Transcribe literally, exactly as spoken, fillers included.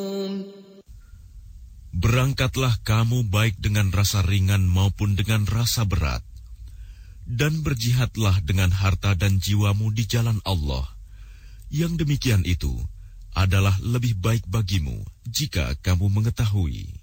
Berangkatlah kamu baik dengan rasa ringan maupun dengan rasa berat, dan berjihadlah dengan harta dan jiwamu di jalan Allah. Yang demikian itu adalah lebih baik bagimu jika kamu mengetahui.